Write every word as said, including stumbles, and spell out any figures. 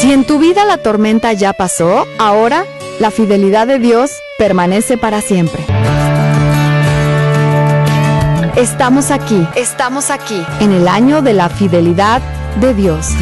Si en tu vida la tormenta ya pasó, ahora la fidelidad de Dios permanece para siempre. Estamos aquí, estamos aquí, en el año de la fidelidad de Dios.